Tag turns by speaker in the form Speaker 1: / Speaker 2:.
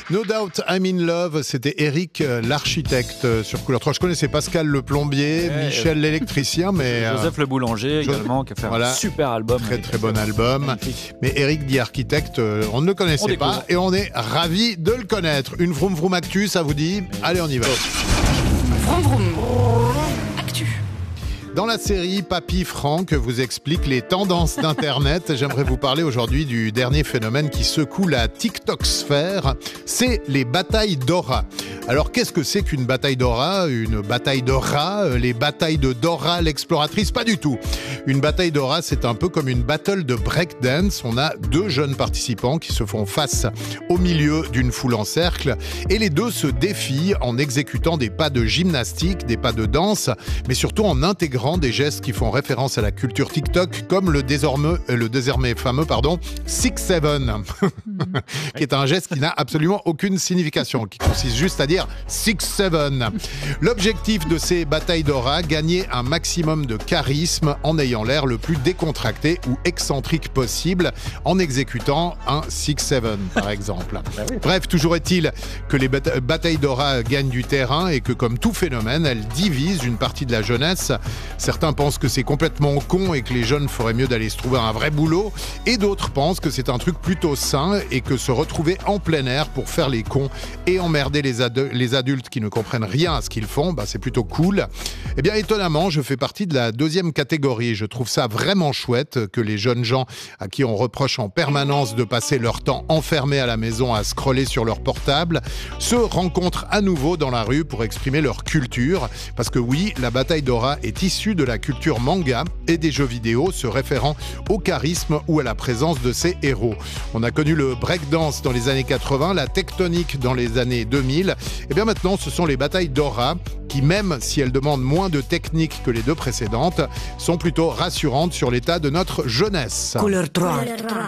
Speaker 1: No Doubt I'm in Love, c'était Eric l'architecte sur Couleur 3. Je connaissais Pascal le plombier, Michel l'électricien, mais
Speaker 2: Joseph le boulanger également, qui a fait un super album.
Speaker 1: Très bon album. Magnifique. Mais Eric dit architecte, on ne le connaissait pas et on est ravis de le connaître. Une vroom vroom actu, ça vous dit? Allez, on y va.
Speaker 3: Vroom vroom actu.
Speaker 1: Dans la série Papy Franck vous explique les tendances d'Internet, j'aimerais vous parler aujourd'hui du dernier phénomène qui secoue la TikTok-sphère, c'est les batailles d'aura. Alors qu'est-ce que c'est qu'une bataille d'aura? Une bataille de rats? Les batailles de Dora l'exploratrice? Pas du tout. Une bataille d'aura, c'est un peu comme une battle de breakdance. On a deux jeunes participants qui se font face au milieu d'une foule en cercle et les deux se défient en exécutant des pas de gymnastique, des pas de danse, mais surtout en intégrant des gestes qui font référence à la culture TikTok, comme le désormais fameux 6-7, qui est un geste qui n'a absolument aucune signification, qui consiste juste à dire 6-7. L'objectif de ces batailles d'aura, gagner un maximum de charisme en ayant l'air le plus décontracté ou excentrique possible, en exécutant un 6-7 par exemple. Bref, toujours est-il que les batailles d'aura gagnent du terrain et que, comme tout phénomène, elles divisent une partie de la jeunesse. Certains pensent que c'est complètement con et que les jeunes feraient mieux d'aller se trouver un vrai boulot, et d'autres pensent que c'est un truc plutôt sain et que se retrouver en plein air pour faire les cons et emmerder les adultes qui ne comprennent rien à ce qu'ils font, c'est plutôt cool. Eh bien, étonnamment, je fais partie de la deuxième catégorie. Je trouve ça vraiment chouette que les jeunes gens à qui on reproche en permanence de passer leur temps enfermés à la maison à scroller sur leur portable se rencontrent à nouveau dans la rue pour exprimer leur culture. Parce que oui, la bataille d'aura est issue de la culture manga et des jeux vidéo se référant au charisme ou à la présence de ses héros. On a connu le breakdance dans les années 80, la tectonique dans les années 2000. Et bien maintenant, ce sont les batailles d'aura qui, même si elles demandent moins de technique que les deux précédentes, sont plutôt rassurantes sur l'état de notre jeunesse.
Speaker 3: Couleur 3.